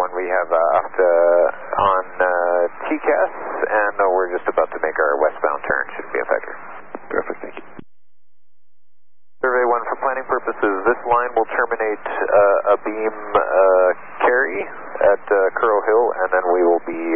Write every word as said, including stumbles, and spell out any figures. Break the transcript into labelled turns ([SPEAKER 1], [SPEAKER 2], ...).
[SPEAKER 1] one. We have uh, off to, on uh, T C A S, and uh, we're just about to make our westbound turn. Should be effective.
[SPEAKER 2] Perfect, thank you.
[SPEAKER 1] Survey one, for planning purposes, this line will terminate uh, a beam uh, carry at uh, Curl Hill, and then we will be